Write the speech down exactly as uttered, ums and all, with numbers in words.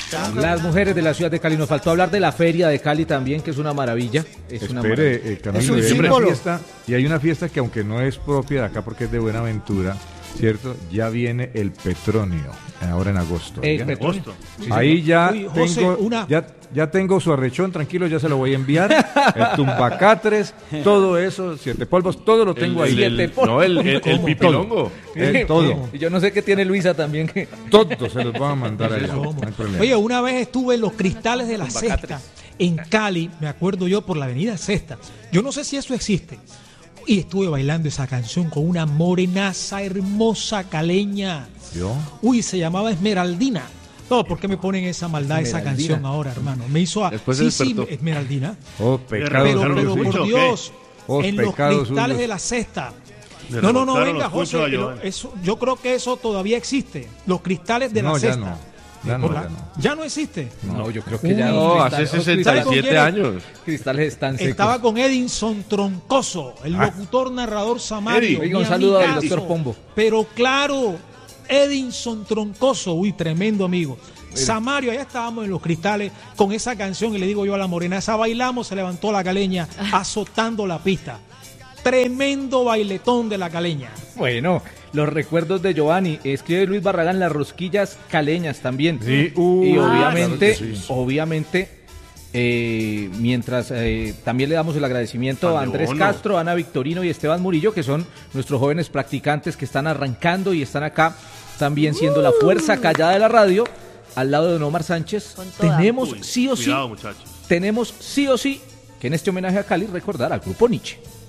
Las mujeres de la ciudad de Cali. Nos faltó hablar de la feria de Cali también, que es una maravilla. Es Espere, una maravilla. eh, Camilo, Es un y hay una símbolo. fiesta, y hay una fiesta que aunque no es propia de acá porque es de Buenaventura, ¿cierto? Ya viene el Petronio, ahora en agosto. El ¿ya? Petronio. Agosto. Sí, Ahí ya Uy, José, tengo, una- ya, ya tengo su arrechón, tranquilo, ya se lo voy a enviar. El tumbacatres, todo eso, siete polvos, todo lo tengo ahí. siete el- polvos. no, el, el, el ¿Cómo? pipilongo. Eh, todo, Y yo no sé qué tiene Luisa también. Que... todo se los voy a mandar ahí. ¿Cómo? No hay problema. Oye, una vez estuve en los Cristales de la Sexta, en Cali, me acuerdo yo, por la avenida Sexta. Yo no sé si eso existe. Y estuve bailando esa canción con una morenaza hermosa caleña. ¿Yo? Uy, se llamaba Esmeraldina. No, ¿por qué me ponen esa maldad, esa Esmeraldina. canción ahora, hermano? Me hizo a... Después se sí, sí, despertó. Esmeraldina. Oh, pecado Pero, Claro, pero sí. por ¿o qué? Dios, Oh, en los pecados Cristales suyos. de la Sexta. Me No, no, no, revolcaron venga, los pulsos José, a pero Joan. eso, yo creo que eso todavía existe. Los Cristales de No, la ya Sexta. no. Ya no, Por la- ya no. ya no existe. No, yo creo que ya. Uy, los No, cristales- hace los sesenta y cristales- siete años. cristales están secos. Estaba con Edinson Troncoso, el locutor narrador Samario. Eddie. Oiga, un mi saludo al amigazo. doctor Pombo. Pero claro, Edinson Troncoso, uy, tremendo amigo. Samario, allá estábamos en los Cristales con esa canción y le digo yo a la morena, esa bailamos, se levantó la caleña azotando la pista. Tremendo bailetón de la caleña. Bueno, los recuerdos de Giovanni. Escribe Luis Barragán, las rosquillas caleñas también. Sí, uh, y ah, obviamente, claro que sí. obviamente, eh, mientras eh, también le damos el agradecimiento Pan a de Andrés bono. Castro, Ana Victorino y Esteban Murillo, que son nuestros jóvenes practicantes que están arrancando y están acá también siendo la fuerza callada de la radio, al lado de Don Omar Sánchez. Con toda. Tenemos Uy, sí o sí, Cuidado, muchachos. tenemos sí o sí que en este homenaje a Cali recordar al grupo Nietzsche.